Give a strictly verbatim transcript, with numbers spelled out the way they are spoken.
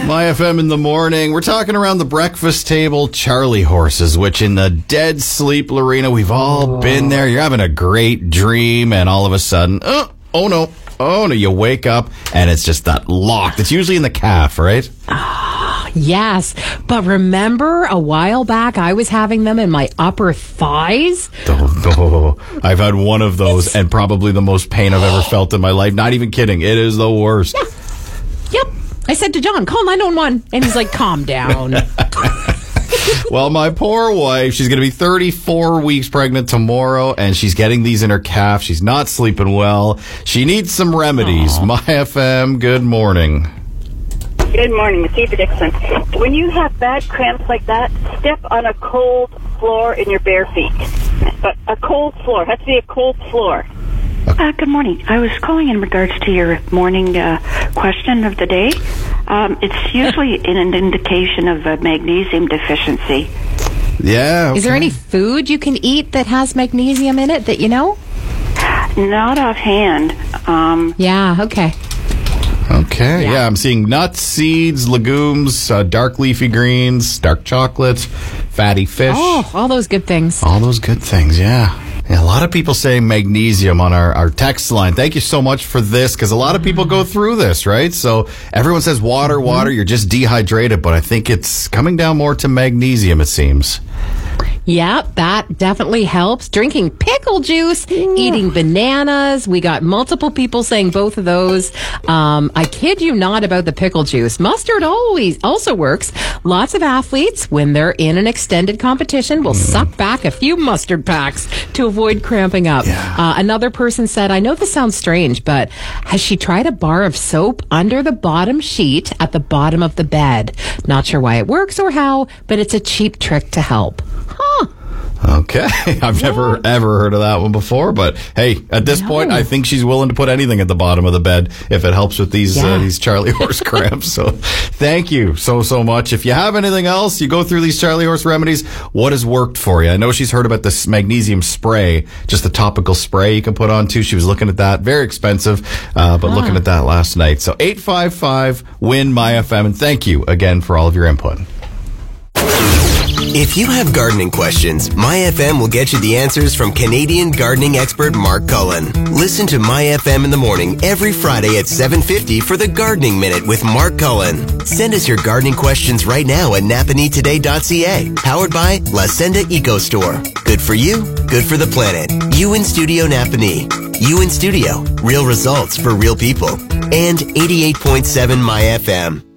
My F M in the morning. We're talking around the breakfast table, Charlie horses, which in the dead sleep, Lorena, we've all oh. been there. You're having a great dream, and all of a sudden, oh, oh no, oh no, you wake up, and it's just that locked. It's usually in the calf, right? Ah, yes. But remember a while back, I was having them in my upper thighs? Oh, oh. I've had one of those, and probably the most pain I've ever felt in my life. Not even kidding. It is the worst. Yeah. Yep. I said to John, call nine one one. And he's like, calm down. Well, my poor wife, she's going to be thirty-four weeks pregnant tomorrow, and she's getting these in her calf. She's not sleeping well. She needs some remedies. Aww. My F M, good morning. Good morning, it's Eva Dixon. When you have bad cramps like that, step on a cold floor in your bare feet. But a cold floor. It has to be a cold floor. Uh, good morning. I was calling in regards to your morning uh, question of the day. Um, it's usually an indication of a magnesium deficiency. Yeah. Okay. Is there any food you can eat that has magnesium in it that you know? Not offhand. Um, yeah, okay. Okay, yeah. yeah, I'm seeing nuts, seeds, legumes, uh, dark leafy greens, dark chocolate, fatty fish. Oh, all those good things. All those good things, yeah. Yeah, a lot of people say magnesium on our, our text line. Thank you so much for this, because a lot of people go through this, right? So everyone says water, water, you're just dehydrated, but I think it's coming down more to magnesium, it seems. Yeah, that definitely helps. Drinking pickle juice, yeah. Eating bananas. We got multiple people saying both of those. Um, I kid you not about the pickle juice. Mustard always also works. Lots of athletes, when they're in an extended competition, will mm. suck back a few mustard packs to avoid cramping up. Yeah. Uh, another person said, I know this sounds strange, but has she tried a bar of soap under the bottom sheet at the bottom of the bed? Not sure why it works or how, but it's a cheap trick to help. Huh. Okay. I've never, ever heard of that one before, but hey, at this no. point, I think she's willing to put anything at the bottom of the bed if it helps with these, yeah. uh, these Charlie horse cramps. So thank you so, so much. If you have anything else, you go through these Charlie horse remedies, what has worked for you? I know she's heard about this magnesium spray, just the topical spray you can put on too. She was looking at that. Very expensive, uh, but huh. looking at that last night. So eight five five, win my F M, and thank you again for all of your input. If you have gardening questions, My F M will get you the answers from Canadian gardening expert Mark Cullen. Listen to My F M in the morning every Friday at seven fifty for the Gardening Minute with Mark Cullen. Send us your gardening questions right now at napanee today dot c a. Powered by La Senda Eco Store. Good for you, good for the planet. You in Studio Napanee. You in Studio. Real results for real people. And eighty-eight point seven My F M.